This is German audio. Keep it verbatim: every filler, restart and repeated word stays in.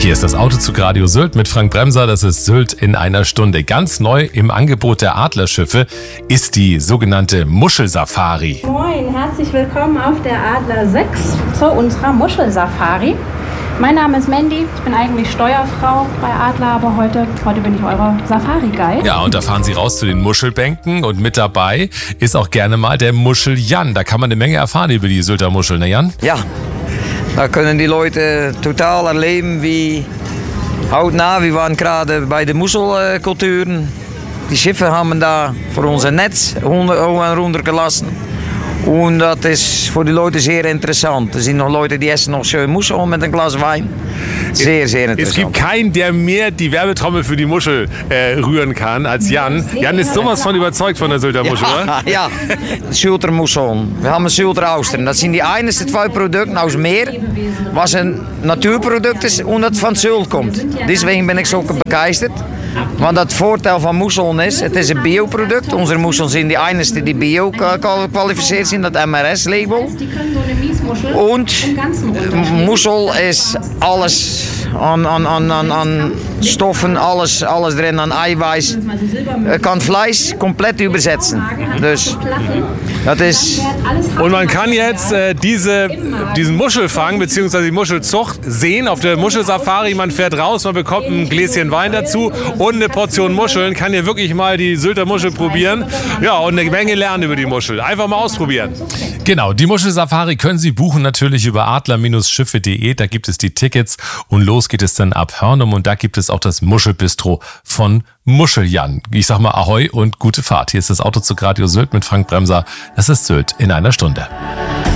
Hier ist das Autozug Radio Sylt mit Frank Bremser. Das ist Sylt in einer Stunde. Ganz neu im Angebot der Adlerschiffe ist die sogenannte Muschelsafari. Moin, herzlich willkommen auf der Adler sechs zu unserer Muschelsafari. Mein Name ist Mandy, ich bin eigentlich Steuerfrau bei Adler, aber heute, heute bin ich eure Safari-Guide. Ja, und da fahren Sie raus zu den Muschelbänken und mit dabei ist auch gerne mal der Muschel-Jan. Da kann man eine Menge erfahren über die Sylter Muscheln, ne Jan? Ja, da können die Leute total erleben, wie hautnah. Wir waren gerade bei den Muschelkulturen. Die Schiffe haben da für unser Netz runtergelassen. Und das ist für die Leute sehr interessant. Es sind noch Leute, die essen noch schön Muschel mit einem Glas Wein. Sehr, sehr interessant. Es gibt keinen, der mehr die Werbetrommel für die Muschel äh, rühren kann als Jan. Jan ist sowas von überzeugt von der Sylter Muschel, ja, oder? Ja, Sylter Muscheln. Wir haben Sylter Austern. Das sind die einzigen zwei Produkte aus Meer, was ein Naturprodukt ist und das von Sylt kommt. Deswegen bin ich so begeistert. Want dat Vorteil van Muscheln ist, het is een bioproduct. Unsere Muscheln sind die einzigen, die bio qualifiziert sind, das M R S-Label. Und Muschel ist alles an, an, an, an, an Stoffen, alles, alles drin, an Eiweiß. Kann Fleisch komplett übersetzen. Dus, das ist Und man kann jetzt äh, diese, diesen Muschelfang bzw. die Muschelzucht sehen auf der Muschelsafari. Man fährt raus, man bekommt ein Gläschen Wein dazu und eine Portion Muscheln. Kann hier wirklich mal die Sylter Muschel probieren. Ja, und eine Menge lernen über die Muschel. Einfach mal ausprobieren. Genau, die Muschelsafari können Sie buchen natürlich über adler Schiffe punkt de. Da gibt es die Tickets und los geht es dann ab Hörnum und da gibt es auch das Muschelbistro von Muschel-Jan. Ich sag mal Ahoi und gute Fahrt. Hier ist das Autozug Radio Sylt mit Frank Bremser. Das ist Sylt in einer Stunde.